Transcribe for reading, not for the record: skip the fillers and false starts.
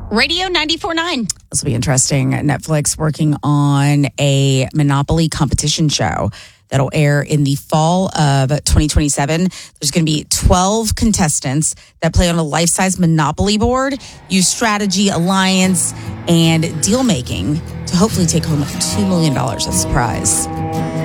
Radio 94.9. This will be interesting. Netflix working on a Monopoly competition show that'll air in the fall of 2027. There's going to be 12 contestants that play on a life-size Monopoly board, use strategy, alliance, and deal-making to hopefully take home $2 million as a prize.